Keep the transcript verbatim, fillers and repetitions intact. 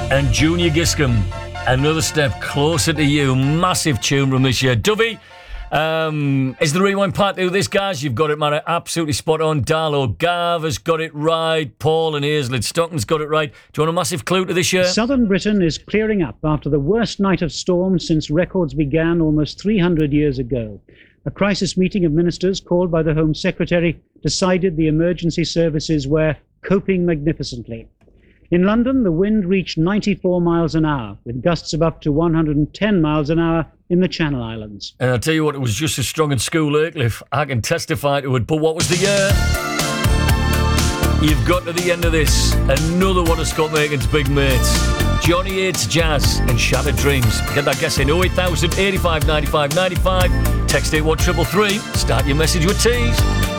and Junior Giscombe, Another Step Closer to You. Massive tune from this year. Dovey, um, is the rewind part to this, guys? You've got it, man. Absolutely spot on. Darlow Gav has got it right. Paul and Aislett Stockton's got it right. Do you want a massive clue to this year? Southern Britain is clearing up after the worst night of storms since records began almost three hundred years ago. A crisis meeting of ministers called by the Home Secretary decided the emergency services were coping magnificently. In London, the wind reached ninety-four miles an hour, with gusts of up to one hundred ten miles an hour in the Channel Islands. And I'll tell you what, it was just as strong in School Aycliffe. I can testify to it. But what was the year? You've got to the end of this. Another one of Scott Macon's big mates. Johnny Yates Jazz and Shattered Dreams. Get that guess in oh eight thousand, eighty-five, ninety-five, ninety-five. Text eight one three three three. Start your message with tease.